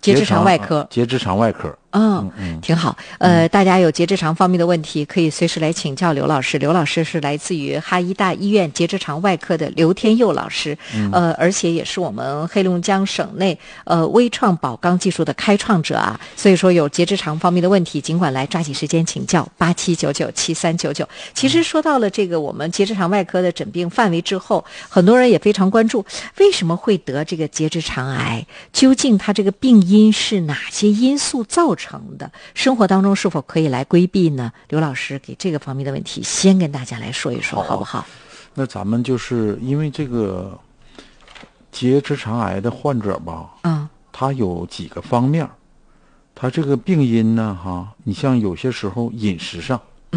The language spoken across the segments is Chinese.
结直肠外科。 结直肠外科。 挺好。大家有结直肠方面的问题，可以随时来请教刘老师。刘老师是来自于哈医大医院结直肠外科的刘天佑老师，而且也是我们黑龙江省内微创保肛技术的开创者啊。所以说有结直肠方面的问题，尽管来抓紧时间请教87997399。其实说到了这个我们结直肠外科的诊病范围之后，很多人也非常关注，为什么会得这个结直肠癌？究竟它这个病因是哪些因素造成的？生活当中是否可以来规避呢？刘老师给这个方面的问题先跟大家来说一说，好不好？ 那咱们就是因为这个结直肠癌的患者吧，他有几个方面，他这个病因呢，你像有些时候饮食上，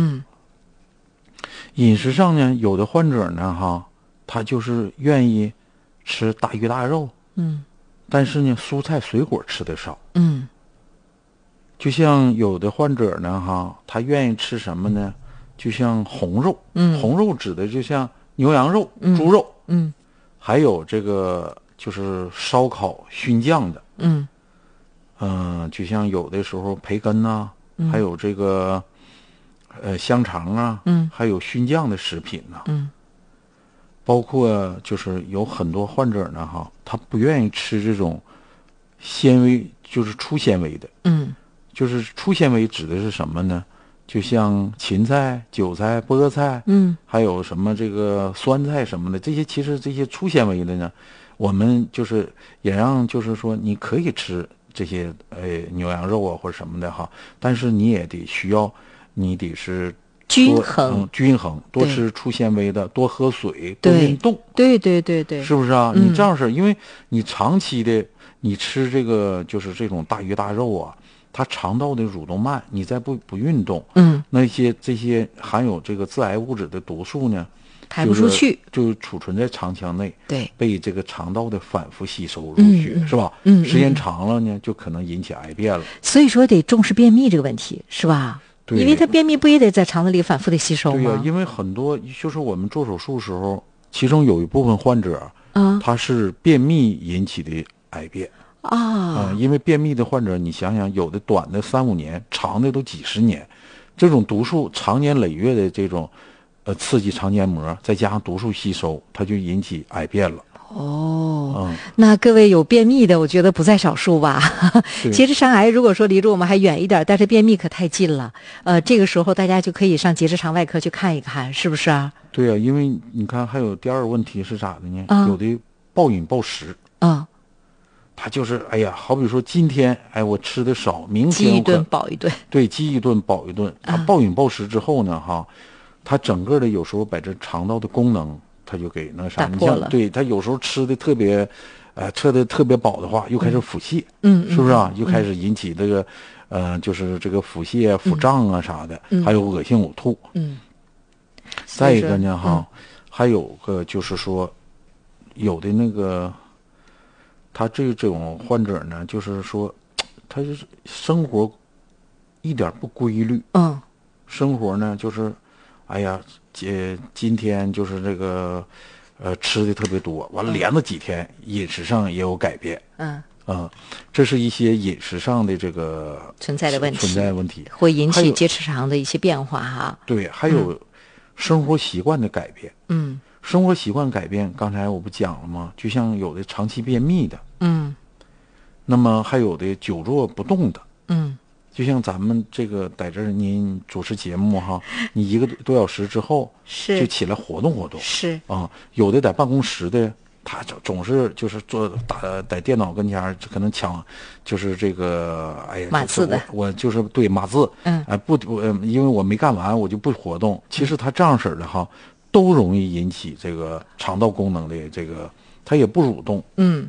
饮食上呢，有的患者呢，他就是愿意吃大鱼大肉，但是呢，蔬菜水果吃的少，就像有的患者呢，他愿意吃什么呢？就像红肉，红肉指的就像牛羊肉、猪肉，还有这个就是烧烤熏酱的，就像有的时候培根呐，还有这个香肠啊，还有熏酱的食品呐，包括就是有很多患者呢，他不愿意吃这种纤维，就是粗纤维的，就是粗纤维指的是什么呢？就像芹菜、韭菜、菠菜，还有什么这个酸菜什么的，这些其实这些粗纤维的呢，我们就是也让就是说你可以吃这些牛羊肉啊或者什么的但是你也得需要，你得是均衡， 多吃粗纤维的，多喝水，多运动， 对， 是不是啊？你这样是因为你长期的你吃这个就是这种大鱼大肉啊。它肠道的蠕动慢，你再不运动，那这些含有这个致癌物质的毒素呢， 排不出去， 就储存在肠腔内， 对， 被这个肠道的反复吸收入血，是吧？时间长了呢，就可能引起癌变了。 所以说得重视便秘这个问题，是吧？ 对， 因为它便秘不也得在肠子里反复的吸收吗？ 对呀，因为很多就是我们做手术时候，其中有一部分患者，他是便秘引起的癌变。因为便秘的患者，你想想，有的短的3-5年，长的都几十年，这种毒素长年累月的这种刺激肠黏膜，再加上毒素吸收，它就引起癌变了。 那各位有便秘的，我觉得不在少数吧。结直肠癌如果说离着我们还远一点，但是便秘可太近了。这个时候大家就可以上结直肠外科去看一看，是不是啊？ 对啊，因为你看还有第二个问题是咋的呢？有的暴饮暴食。他就是好比说今天我吃的少，明天饥一顿饱一顿， 对，饥一顿饱一顿。他暴饮暴食之后呢，他整个的有时候把这肠道的功能他就给那啥， 打破了。 对，他有时候吃的特别，吃的特别饱的话，又开始腹泻，是不是啊？又开始引起这个，就是这个腹泻、腹胀啊啥的，还有恶心呕吐。再一个呢，还有个就是说，有的那个。他这种患者呢，就是说，他就是生活一点不规律。生活呢，就是，今天就是这个，吃的特别多，完了连着几天饮食上也有改变。这是一些饮食上的这个存在的问题，会引起结直肠的一些变化哈。 对，还有生活习惯的改变。生活习惯改变，刚才我不讲了吗？就像有的长期便秘的，那么还有的久坐不动的，就像咱们这个在这儿您主持节目你1个多小时之后就起来活动活动， 是有的在办公室的，他总是就是在电脑跟前可能抢，就是这个码字的， 我就是对码字，因为我没干完我就不活动。其实他这样式的都容易引起这个肠道功能的这个，它也不蠕动。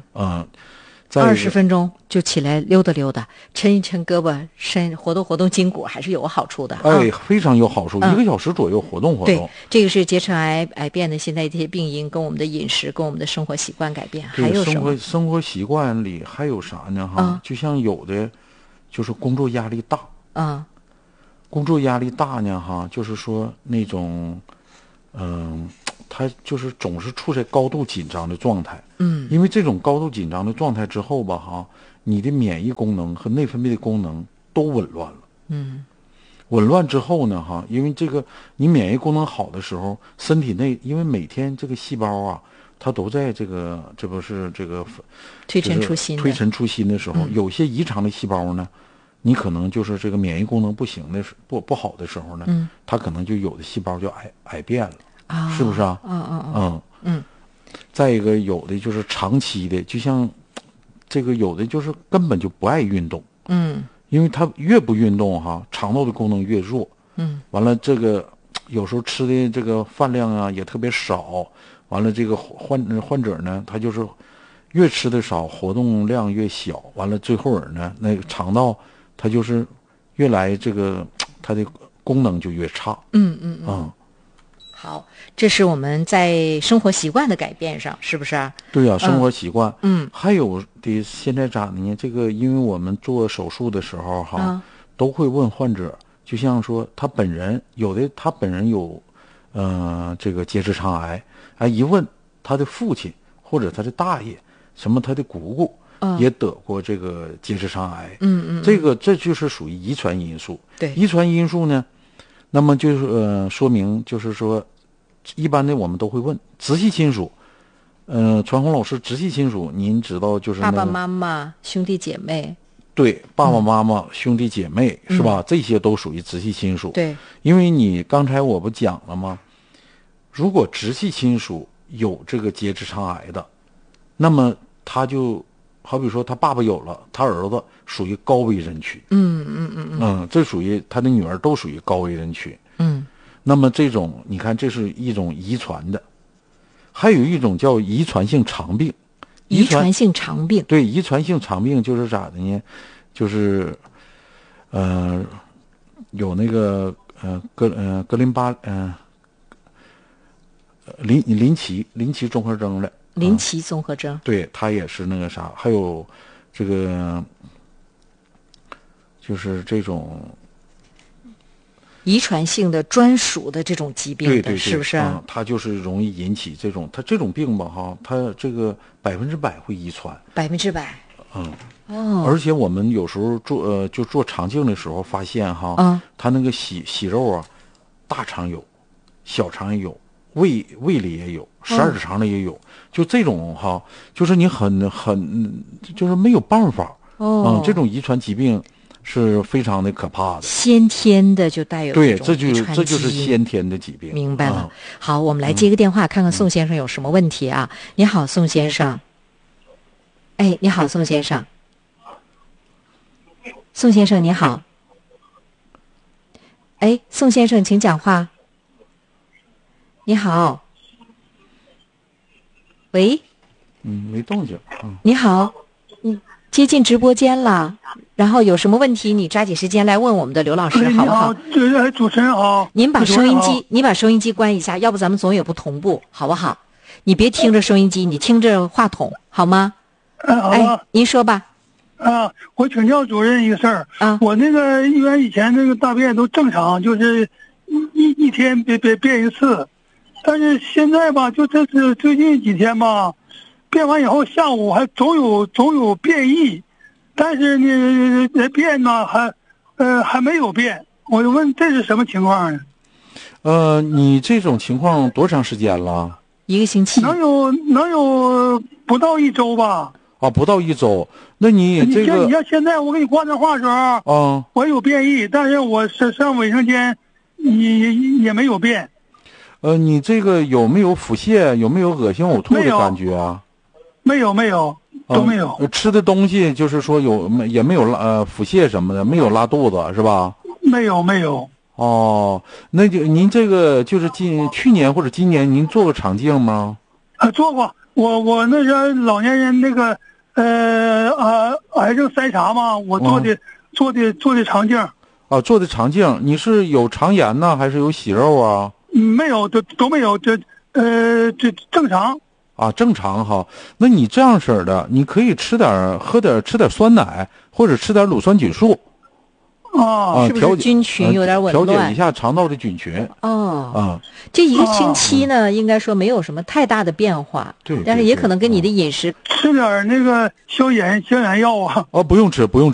20分钟就起来溜达溜达，抻一抻胳膊，活动活动筋骨，还是有好处的。 非常有好处，1个小时左右活动活动。 对，这个是结肠癌变的现在这些病因，跟我们的饮食，跟我们的生活习惯改变，还有什么？ 生活习惯里还有啥呢？就像有的就是工作压力大。工作压力大呢，就是说那种。他就是总是处在高度紧张的状态。因为这种高度紧张的状态之后吧， 你的免疫功能和内分泌的功能都紊乱了。紊乱之后呢，因为这个你免疫功能好的时候，身体内因为每天这个细胞啊，它都在这不是这个推陈出新的时候，有些异常的细胞呢，你可能就是这个免疫功能不行的不好的时候呢，它可能就有的细胞就癌变了，是不是啊？再一个有的就是长期的，就像这个有的就是根本就不爱运动，因为他越不运动肠道的功能越弱，完了这个有时候吃的这个饭量啊也特别少，完了这个患者呢，他就是越吃的少，活动量越小，完了最后呢，那个肠道它就是越来这个它的功能就越差。 好，这是我们在生活习惯的改变上，是不是啊？ 对啊，生活习惯。还有的现在咋的呢？这个因为我们做手术的时候都会问患者，就像说他本人有这个结直肠癌，一问他的父亲或者他的大爷，什么他的姑姑也得过这个结直肠癌。这就是属于遗传因素。 对， 遗传因素呢，那么就是说明就是说，一般的我们都会问直系亲属。传红老师，直系亲属您知道就是爸爸妈妈、兄弟姐妹。 对，爸爸妈妈、兄弟姐妹是吧？这些都属于直系亲属。 对， 因为你刚才我不讲了吗？如果直系亲属有这个结直肠癌的，那么他就好比说他爸爸有了，他儿子属于高危人群。这属于他的女儿都属于高危人群。那么这种你看，这是一种遗传的，还有一种叫遗传性肠病。 遗传性肠病， 对，遗传性肠病就是咋的呢？就是有那个格林巴林奇综合征的。 林奇综合征， 对，他也是那个啥，还有这个就是这种遗传性的专属的这种疾病的，是不是？ 它就是容易引起这种病吧，它这个100%会遗传 ，100%。 而且我们有时候做肠镜的时候发现它那个息肉啊，大肠有，小肠也有，胃里也有，12指肠里也有，就这种就是你很就是没有办法。这种遗传疾病是非常的可怕的， 先天的就带有对，这就是先天的疾病。 明白了。好，我们来接个电话，看看宋先生有什么问题啊？你好，宋先生。你好，宋先生。宋先生你好。宋先生请讲话。你好。喂。 没动静。 你好，你接近直播间了，然后有什么问题你抓紧时间来问我们的刘老师，好不好？ 主持人好。 您把收音机关一下，要不咱们总也不同步，好不好？你别听着收音机，你听着话筒，好吗？ 好。 您说吧。 我请教主任一个事儿。我那个医院以前那个大便都正常，就是一天便一次，但是现在吧，就这是最近几天吧，便完以后下午还总有便意，但是呢便呢还没有便，我就问这是什么情况呢？ 你这种情况多长时间了 ？1个星期。 能有不到1周吧。 不到1周，那你这个你像现在我给你挂电话的时候，我有便意，但是我上卫生间也没有便。 你这个有没有腹泻？有没有恶心呕吐的感觉啊？ 没有，都没有。 吃的东西就是说也没有腹泻什么的，没有拉肚子是吧？ 没有。 那就您这个就是去年或者今年您做过肠镜吗？ 做过，我那是老年人那个癌症筛查嘛，我做的肠镜。 做的肠镜，你是有肠炎呢，还是有息肉啊？ 没有，都没有，这正常。 正常哈。那你这样式的，你可以吃点酸奶，或者吃点乳酸菌素。 是不是菌群有点紊乱？ 调节一下肠道的菌群。 这一个星期呢，应该说没有什么太大的变化。 对， 但是也可能跟你的饮食吃点那个消炎药啊。 不用吃，不用吃。